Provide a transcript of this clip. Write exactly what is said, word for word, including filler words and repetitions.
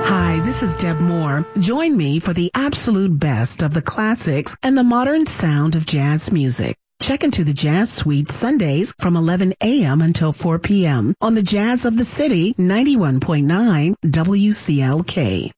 Hi, this is Deb Moore. Join me for the absolute best of the classics and the modern sound of jazz music. Check into the Jazz Suite Sundays from eleven a.m. until four p.m. on the Jazz of the City ninety-one point nine W C L K.